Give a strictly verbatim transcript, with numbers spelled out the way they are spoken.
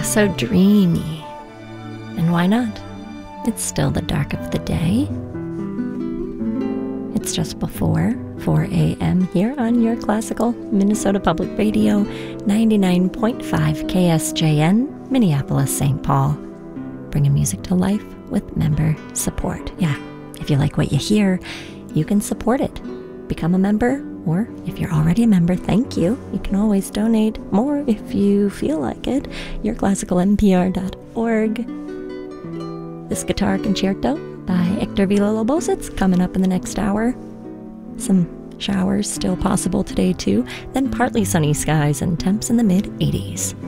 so dreamy. And why not? It's still the dark of the day. It's just before four a m here on your classical Minnesota Public Radio, ninety-nine point five K S J N, Minneapolis, Saint Paul. Bringing music to life with member support. Yeah, if you like what you hear, you can support it. Become a member, or if you're already a member, thank you. You can always donate more if you feel like it. your classical n p r dot org. This guitar concerto by Hector Villa-Lobositz coming up in the next hour. Some showers still possible today too, then partly sunny skies and temps in the mid eighties.